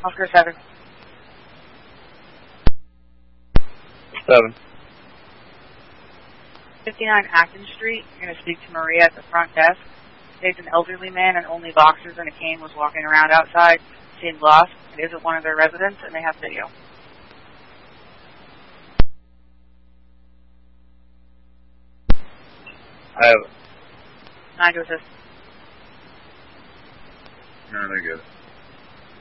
Oscar 7. 7. 59 Acton Street. You're going to speak to Maria at the front desk. There's an elderly man in only boxers and a cane was walking around outside. Seemed lost. It isn't one of their residents, and they have video. I have it. 9 to assist. No, they get it.